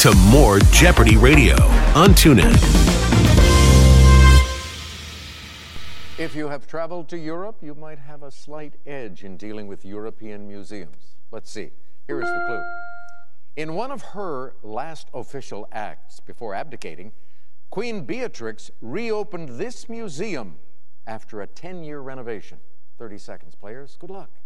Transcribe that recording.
to more Jeopardy Radio on TuneIn. If you have traveled to Europe, you might have a slight edge in dealing with European museums. Let's see. Here is the clue. In one of her last official acts before abdicating, Queen Beatrix reopened this museum after a 10-year renovation. 30 seconds, players. Good luck.